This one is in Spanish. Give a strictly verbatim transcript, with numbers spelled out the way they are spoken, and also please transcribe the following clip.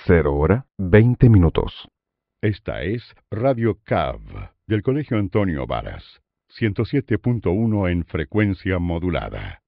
Cero hora, veinte minutos. Esta es Radio C A V del Colegio Antonio Varas, ciento siete punto uno en frecuencia modulada.